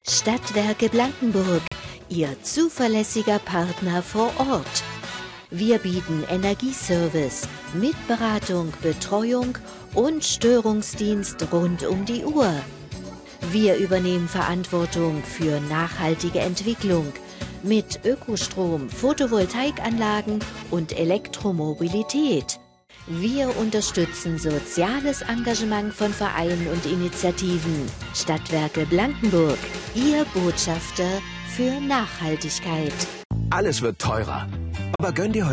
Stadtwerke Blankenburg, Ihr zuverlässiger Partner vor Ort. Wir bieten Energieservice mit Beratung, Betreuung und Störungsdienst rund um die Uhr. Wir übernehmen Verantwortung für nachhaltige Entwicklung mit Ökostrom, Photovoltaikanlagen und Elektromobilität. Wir unterstützen soziales Engagement von Vereinen und Initiativen. Stadtwerke Blankenburg, Ihr Botschafter für Nachhaltigkeit. Alles wird teurer. Aber gönn dir heute